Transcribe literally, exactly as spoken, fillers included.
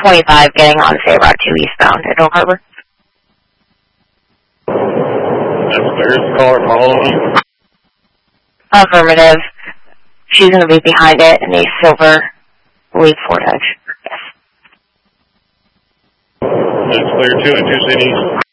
twenty-five getting on Say Route two eastbound at Oak Harbor. That's clear. Caller following. Affirmative. She's going to be behind it in a silver Leaf Ford Edge. Yes. That's clear. Two and two cities.